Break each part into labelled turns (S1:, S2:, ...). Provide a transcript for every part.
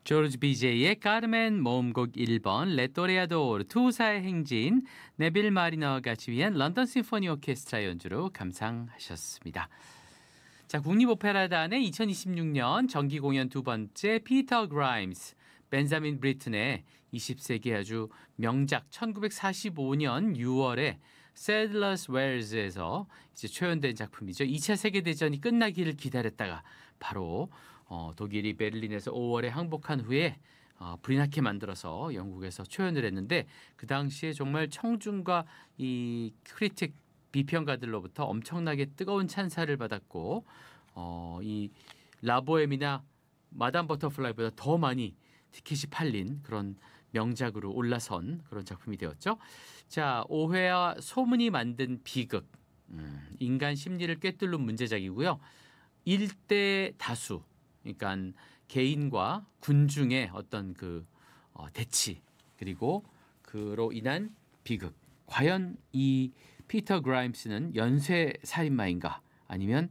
S1: 조르지 비제이의 카르멘 모음곡 1번, 레토레아도르 투사의 행진, 네빌 마리너가 같이 위한 런던 심포니 오케스트라 연주로 감상하셨습니다. 자, 국립오페라단의 2026년 정기 공연 두 번째 피터 그라임스, 벤자민 브리튼의 20세기 아주 명작 1945년 6월에 세들러스 웰즈에서 이제 초연된 작품이죠. 2차 세계대전이 끝나기를 기다렸다가 바로 독일이 베를린에서 5월에 항복한 후에 불이 나게 만들어서 영국에서 초연을 했는데 그 당시에 정말 청중과 이 크리틱 비평가들로부터 엄청나게 뜨거운 찬사를 받았고 이 라보엠이나 마담 버터플라이보다 더 많이 티켓이 팔린 그런 명작으로 올라선 그런 작품이 되었죠. 자, 오해와 소문이 만든 비극, 인간 심리를 꿰뚫는 문제작이고요. 일대 다수, 그러니까 개인과 군중의 어떤 그 대치 그리고 그로 인한 비극. 과연 이 피터 그라임스는 연쇄 살인마인가 아니면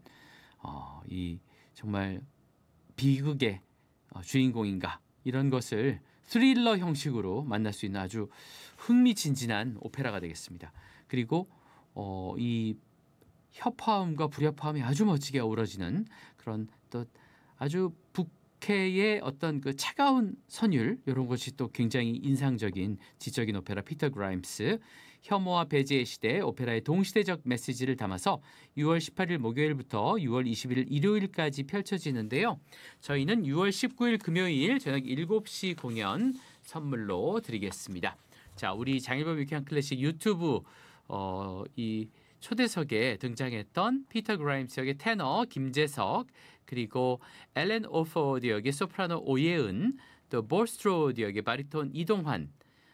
S1: 이 정말 비극의 주인공인가 이런 것을 스릴러 형식으로 만날 수 있는 아주 흥미진진한 오페라가 되겠습니다. 그리고 이 협화음과 불협화음이 아주 멋지게 어우러지는 그런 또 아주 북해의 어떤 그 차가운 선율 이런 것이 또 굉장히 인상적인 지적인 오페라 피터 그라임스. 혐오와 배제의 시대 오페라의 동시대적 메시지를 담아서 6월 18일 목요일부터 6월 20일 일요일까지 펼쳐지는데요. 저희는 6월 19일 금요일 저녁 7시 공연 선물로 드리겠습니다. 자, 우리 장일범 유쾌한 클래식 유튜브 이 초대석에 등장했던 피터 그라임스 역의 테너 김재석, 그리고 엘렌 오포드 역의 소프라노 오예은, 또 볼스트로드 역의 바리톤 이동환,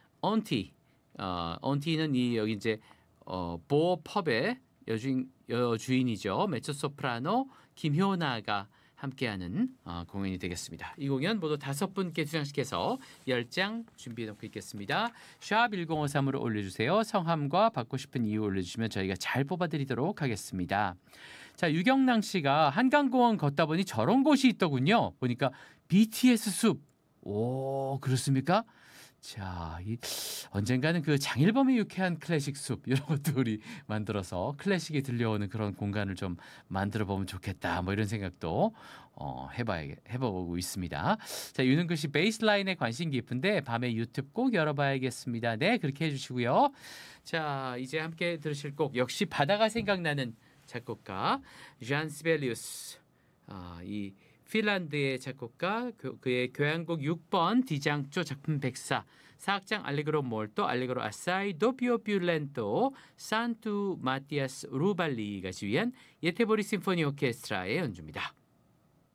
S1: 언티는 이 여기 이제 보어펍의 여주인이죠. 메초소프라노 김효나가 함께하는 공연이 되겠습니다. 이 공연 모두 5분께 수상식해서 10장 준비해 놓고 있겠습니다. 샵 1053으로 올려주세요. 성함과 받고 싶은 이유 올려주시면 저희가 잘 뽑아드리도록 하겠습니다. 자, 유경랑 씨가 한강공원 걷다 보니 저런 곳이 있더군요. 보니까 BTS 숲. 오, 그렇습니까? 자, 언젠가는 그 장일범의 유쾌한 클래식 숲 이런 것도 우리 만들어서 클래식이 들려오는 그런 공간을 좀 만들어 보면 좋겠다. 뭐 이런 생각도 해보고 있습니다. 자, 유능글 씨 베이스라인에 관심 깊은데 밤에 유튜브 꼭 열어봐야겠습니다. 네, 그렇게 해주시고요. 자, 이제 함께 들으실 곡 역시 바다가 생각나는 작곡가 잔 시벨리우스. 이 핀란드의 작곡가, 그의 교향곡 6번 디장조 작품 104, 사악장 알레그로 몰토, 알레그로 아사이, 도피오 뷰렌토, 산투 마티아스 루발리가 지휘한 예테보리 심포니 오케스트라의 연주입니다.